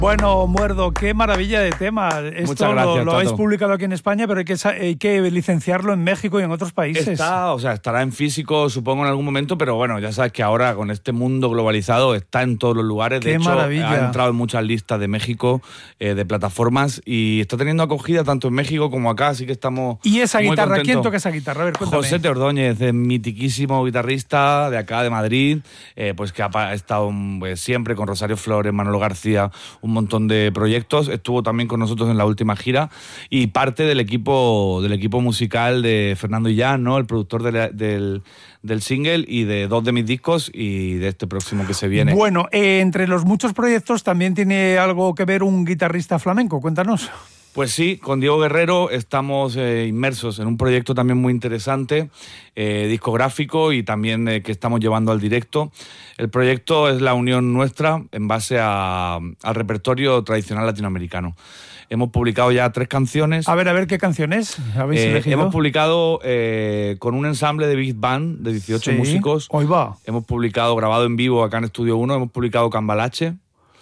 Bueno, Muerdo, qué maravilla de tema. Esto lo habéis publicado aquí en España, pero hay que licenciarlo en México y en otros países. Estará en físico, supongo, en algún momento, pero bueno, ya sabes que ahora con este mundo globalizado está en todos los lugares. Qué de hecho, maravilla. Ha entrado en muchas listas de México, de plataformas, y está teniendo acogida tanto en México como acá, así que estamos ¿Y esa muy guitarra? contentos. ¿Quién toca esa guitarra? A ver, cuéntame. José Ordóñez, mitiquísimo guitarrista de acá, de Madrid, pues que ha estado siempre con Rosario Flores, Manolo García, un montón de proyectos. Estuvo también con nosotros en la última gira y parte del equipo musical de Fernando Illán, ¿no? El productor del single y de 2 de mis discos y de este próximo que se viene. Bueno, entre los muchos proyectos también tiene algo que ver un guitarrista flamenco. Cuéntanos. Pues sí, con Diego Guerrero estamos inmersos en un proyecto también muy interesante, discográfico y también que estamos llevando al directo. El proyecto es la unión nuestra en base al repertorio tradicional latinoamericano. Hemos publicado ya 3 canciones. A ver, ¿qué canciones habéis elegido? Hemos publicado con un ensamble de Big Band de 18 músicos. Hoy va. Hemos publicado, grabado en vivo acá en Estudio 1, hemos publicado Cambalache,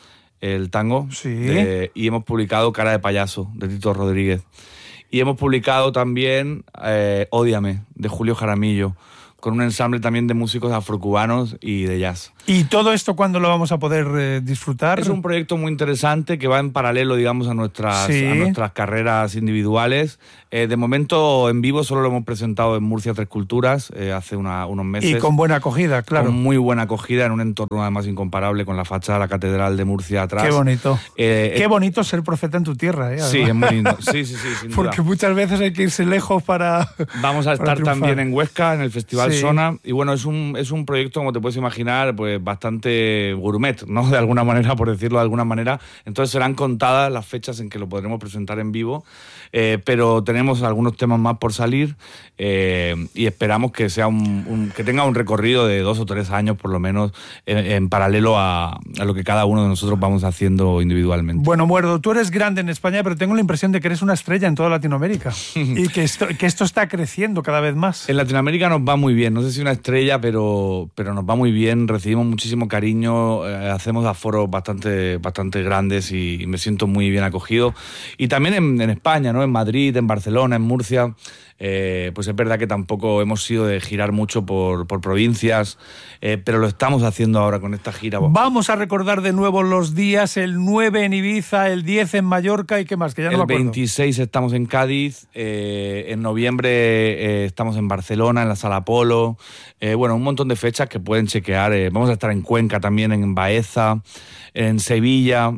el tango, y hemos publicado Cara de Payaso, de Tito Rodríguez. Y hemos publicado también Ódiame, de Julio Jaramillo, con un ensamble también de músicos afrocubanos y de jazz. ¿Y todo esto cuándo lo vamos a poder disfrutar? Es un proyecto muy interesante que va en paralelo, digamos, a nuestras carreras individuales. De momento, en vivo, solo lo hemos presentado en Murcia Tres Culturas hace unos meses. Y con buena acogida, claro. Con muy buena acogida, en un entorno además incomparable, con la fachada de la Catedral de Murcia atrás. Qué bonito. Qué bonito ser profeta en tu tierra, ¿eh? Sí, es muy lindo. Sí, sin Porque duda. muchas veces hay que irse lejos para Vamos a estar triunfar. también en Huesca, en el Festival Sona. Y bueno, es un proyecto, como te puedes imaginar, pues bastante gourmet, ¿no? De alguna manera, por decirlo de alguna manera. Entonces serán contadas las fechas en que lo podremos presentar en vivo. Pero tenemos algunos temas más por salir y esperamos que sea que tenga un recorrido de 2 o 3 años por lo menos en paralelo a lo que cada uno de nosotros vamos haciendo individualmente. Bueno, Muerdo, tú eres grande en España, pero tengo la impresión de que eres una estrella en toda Latinoamérica y que esto está creciendo cada vez más. En Latinoamérica nos va muy bien, no sé si una estrella, pero nos va muy bien, recibimos muchísimo cariño, hacemos aforos bastante grandes y me siento muy bien acogido. Y también en España, ¿no? En Madrid, en Barcelona, en Murcia, pues es verdad que tampoco hemos sido de girar mucho por provincias, pero lo estamos haciendo ahora con esta gira. Vamos a recordar de nuevo los días: el 9 en Ibiza, el 10 en Mallorca y qué más, que ya no me acuerdo. El 26 estamos en Cádiz, en noviembre estamos en Barcelona, en la Sala Apolo, bueno, un montón de fechas que pueden chequear. Vamos a estar en Cuenca también, en Baeza, en Sevilla,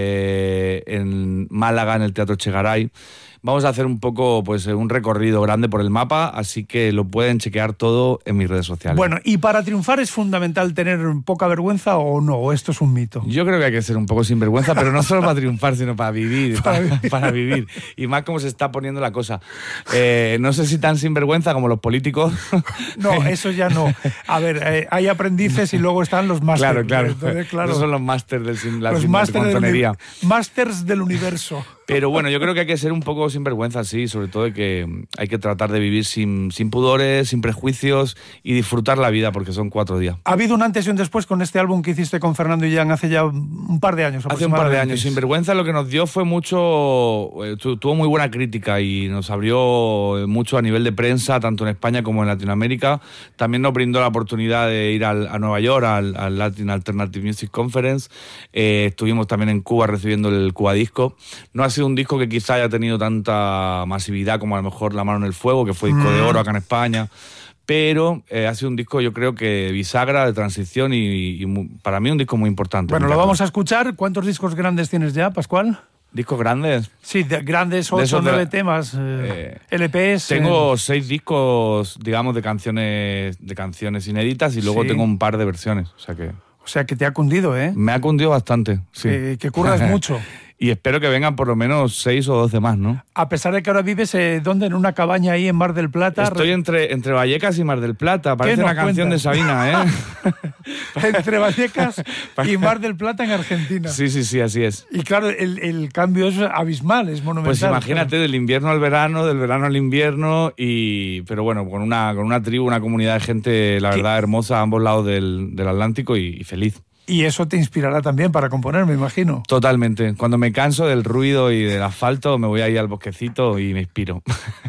en Málaga, en el Teatro Chegaray. Vamos a hacer un poco, pues, un recorrido grande por el mapa, así que lo pueden chequear todo en mis redes sociales. Bueno, ¿y para triunfar es fundamental tener poca vergüenza o no? ¿O esto es un mito? Yo creo que hay que ser un poco sinvergüenza, pero no solo para triunfar, sino para vivir, para vivir. Y más como se está poniendo la cosa. No sé si tan sinvergüenza como los políticos. No, eso ya no. A ver, hay aprendices y luego están los másters. Claro. Entonces, claro. Esos son los másters de la sinvergüenzonería. Másters del universo. Pero bueno, yo creo que hay que ser un poco sinvergüenza, sí, sobre todo de que hay que tratar de vivir sin pudores, sin prejuicios y disfrutar la vida, porque son 4 días. ¿Ha habido un antes y un después con este álbum que hiciste con Fernando Illán hace ya un par de años? Hace un par de años. Sinvergüenza lo que nos dio fue mucho, tuvo muy buena crítica y nos abrió mucho a nivel de prensa, tanto en España como en Latinoamérica. También nos brindó la oportunidad de ir a Nueva York, al Latin Alternative Music Conference. Estuvimos también en Cuba recibiendo el Cuba Disco. No ha sido un disco que quizá haya tenido tanta masividad como a lo mejor La Mano en el Fuego, que fue disco de oro acá en España, pero ha sido un disco, yo creo que bisagra, de transición y para mí un disco muy importante. Bueno, lo vamos a escuchar. ¿Cuántos discos grandes tienes ya, Pascual? ¿Discos grandes? Sí, grandes, 8 o 9 temas, LPs. Tengo 6 discos, digamos, de canciones inéditas y luego tengo un par de versiones, O sea que te ha cundido, ¿eh? Me ha cundido bastante, sí. Que curras mucho. Y espero que vengan por lo menos 6 o 12 más, ¿no? A pesar de que ahora vives, ¿dónde? En una cabaña ahí en Mar del Plata. Estoy entre Vallecas y Mar del Plata. Parece una canción de Sabina, ¿eh? Entre Vallecas y Mar del Plata en Argentina. Sí, así es. Y claro, el cambio es abismal, es monumental. Pues imagínate, del invierno al verano, del verano al invierno, pero bueno, con una tribu, una comunidad de gente, la verdad, hermosa a ambos lados del Atlántico y feliz. Y eso te inspirará también para componer, me imagino. Totalmente. Cuando me canso del ruido y del asfalto, me voy ahí al bosquecito y me inspiro.